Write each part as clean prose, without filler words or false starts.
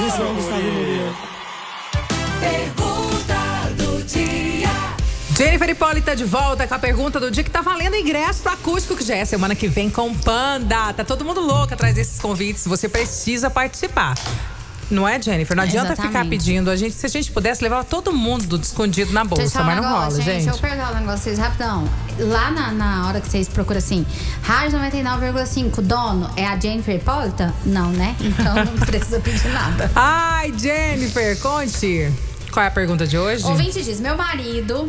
João Gustavo Murilo. Pergunta do dia. Jennifer Hipólita de volta com a pergunta do dia, que tá valendo ingresso pro acústico, que já é semana que vem com Panda. Tá todo mundo louco atrás desses convites. Você precisa participar. Não é, Jennifer? Não adianta ficar pedindo. Se a gente pudesse, levava todo mundo escondido na bolsa, mas não rola, gente. Deixa eu perguntar um negócio vocês rapidão. Lá na hora que vocês procuram assim, Rádio 99,5, dono, é a Jennifer Hipólita? Não, né? Então não precisa pedir nada. Ai, Jennifer, conte. Qual é a pergunta de hoje? O ouvinte diz: meu marido,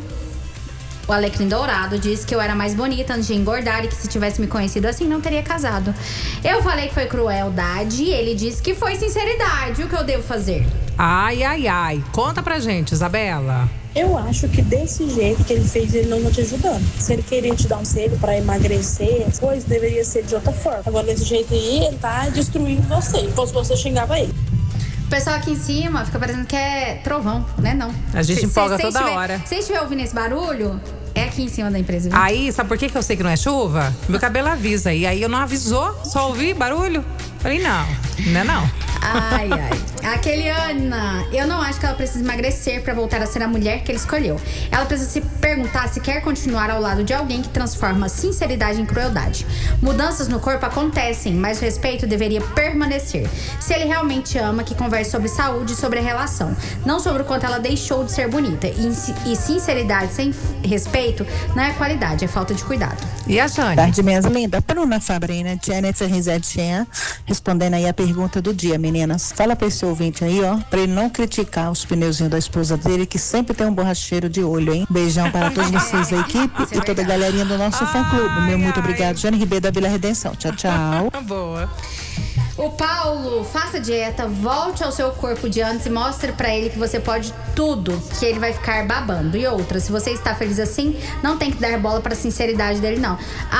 o Alecrim Dourado, disse que eu era mais bonita antes de engordar e que se tivesse me conhecido assim, não teria casado. Eu falei que foi crueldade e ele disse que foi sinceridade. O que eu devo fazer? Ai, ai, ai. Conta pra gente, Isabela. Eu acho que desse jeito que ele fez, ele não tá te ajudando. Se ele queria te dar um conselho pra emagrecer, as coisas deveria ser de outra forma. Agora, desse jeito aí, ele tá destruindo você. Então, se você xingava ele. O pessoal aqui em cima fica parecendo que é trovão, né? Não. A gente empolga toda hora. Se estiver ouvindo esse barulho, é aqui em cima da empresa. Viu? Aí, sabe por que eu sei que não é chuva? Meu cabelo avisa. E aí eu não avisou, só ouvi barulho. Falei, não é não. Ai, ai. A Keliana, eu não acho que ela precisa emagrecer pra voltar a ser a mulher que ele escolheu. Ela precisa se perguntar se quer continuar ao lado de alguém que transforma sinceridade em crueldade. Mudanças no corpo acontecem, mas o respeito deveria permanecer. Se ele realmente ama, que converse sobre saúde e sobre a relação, não sobre o quanto ela deixou de ser bonita. E sinceridade sem respeito não é qualidade, é falta de cuidado. E a Jane? Boa tarde, minhas lindas. Bruna Sabrina, Jennifer Rizetinha, respondendo aí a pergunta do dia, meninas. Fala pra esse ouvinte aí, ó, pra ele não criticar os pneuzinhos da esposa dele, que sempre tem um borracheiro de olho, hein? Beijão para todos vocês da equipe e toda a galerinha do nosso fã-clube. Meu muito obrigado, Jane Ribeiro da Vila Redenção. Tchau, tchau. Boa. O Paulo, faça dieta, volte ao seu corpo de antes e mostre pra ele que você pode tudo, que ele vai ficar babando. E outra, se você está feliz assim, não tem que dar bola pra sinceridade dele, não.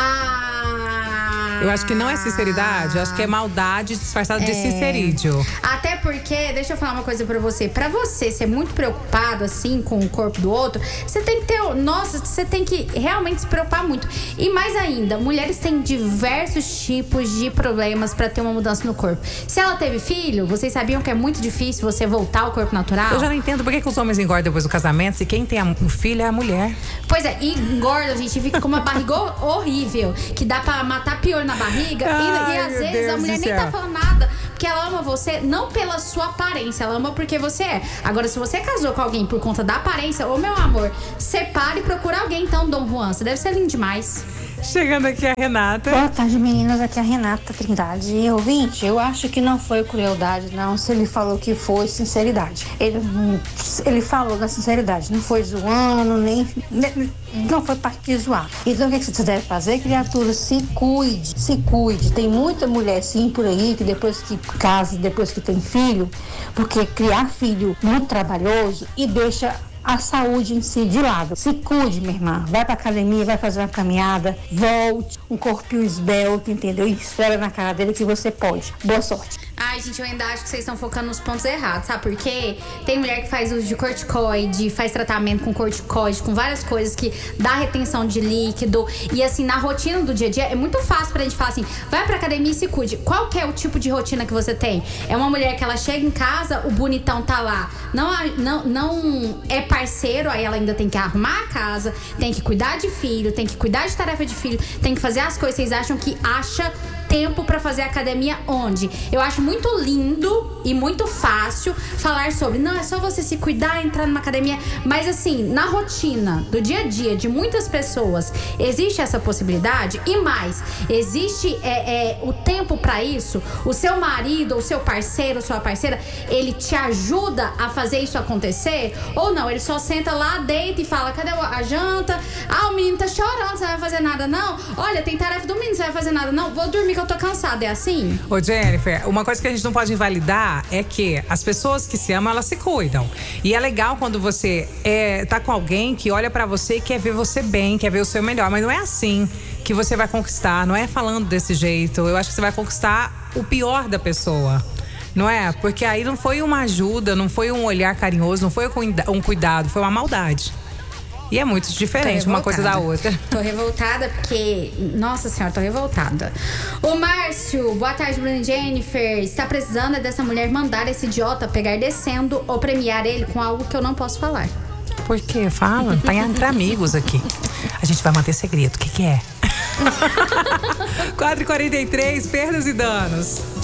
Eu acho que não é sinceridade, eu acho que é maldade disfarçada de sincerídio. Até porque, deixa eu falar uma coisa pra você. Pra você ser muito preocupado, assim, com o corpo do outro, você tem que ter... Nossa, você tem que realmente se preocupar muito. E mais ainda, mulheres têm diversos tipos de problemas pra ter uma mudança no corpo. Se ela teve filho, vocês sabiam que é muito difícil você voltar ao corpo natural? Eu já não entendo por que os homens engordam depois do casamento, se quem tem um filho é a mulher. Pois é, e engorda, a gente fica com uma barriga horrível, que dá pra matar pior na barriga. E às vezes a mulher nem tá falando nada, porque ela ama você não pela sua aparência, ela ama porque você é. Agora, se você casou com alguém por conta da aparência, ô meu amor, separe e procura alguém então, Dom Juan. Você deve ser lindo demais. Chegando aqui a Renata. Boa tarde, meninas. Aqui é a Renata Trindade. E ouvinte, eu acho que não foi crueldade, não. Se ele falou que foi sinceridade. Ele falou da sinceridade. Não foi zoando, nem não foi parte de zoar. Então, o que você deve fazer, criatura? Se cuide, se cuide. Tem muita mulher, sim, por aí, que depois que casa, depois que tem filho, porque criar filho muito trabalhoso e deixa a saúde em si de lado. Se cuide, minha irmã. Vai pra academia, vai fazer uma caminhada, volte, um corpinho esbelto, entendeu? E espera na cara dele que você pode. Boa sorte. Ai, gente, eu ainda acho que vocês estão focando nos pontos errados, sabe por quê? Tem mulher que faz uso de corticoide, faz tratamento com corticoide, com várias coisas que dá retenção de líquido. E assim, na rotina do dia a dia, é muito fácil pra gente falar assim, vai pra academia e se cuide. Qual que é o tipo de rotina que você tem? É uma mulher que ela chega em casa, o bonitão tá lá, não é parceiro, aí ela ainda tem que arrumar a casa, tem que cuidar de filho, tem que cuidar de tarefa de filho, tem que fazer as coisas. Vocês acham que acha tempo pra fazer academia onde? Eu acho muito lindo e muito fácil falar sobre, não, é só você se cuidar, entrar numa academia, mas assim, na rotina do dia a dia de muitas pessoas, existe essa possibilidade? E mais, existe o tempo pra isso? O seu marido, o seu parceiro, sua parceira, ele te ajuda a fazer isso acontecer? Ou não, ele só senta lá, deita e fala, cadê a janta? Ah, o menino tá chorando, você vai fazer nada não? Olha, tem tarefa do menino, você vai fazer nada não? Vou dormir que eu tô cansada, é assim? Ô, Jennifer, uma coisa que a gente não pode invalidar é que as pessoas que se amam, elas se cuidam. E é legal quando você tá com alguém que olha pra você e quer ver você bem, quer ver o seu melhor. Mas não é assim que você vai conquistar, não é falando desse jeito. Eu acho que você vai conquistar o pior da pessoa. Não é? Porque aí não foi uma ajuda, não foi um olhar carinhoso, não foi um cuidado, foi uma maldade. E é muito diferente uma coisa da outra. Tô revoltada porque, nossa senhora, tô revoltada. O Márcio, boa tarde, Bruno e Jennifer. Está precisando dessa mulher mandar esse idiota pegar descendo ou premiar ele com algo que eu não posso falar. Por quê? Fala. Tá entre amigos aqui. A gente vai manter segredo. O que é? 4h43, perdas e danos.